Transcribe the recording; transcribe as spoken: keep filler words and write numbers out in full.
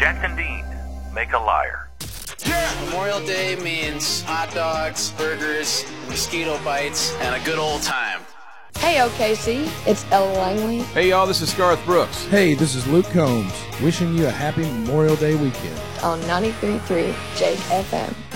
Jackson Dean, make a liar. Yeah. Memorial Day means hot dogs, burgers, mosquito bites, and a good old time. Hey, O K C, it's Ella Langley. Hey, y'all, this is Garth Brooks. Hey, this is Luke Combs, wishing you a happy Memorial Day weekend. On ninety-three point three Jake F M.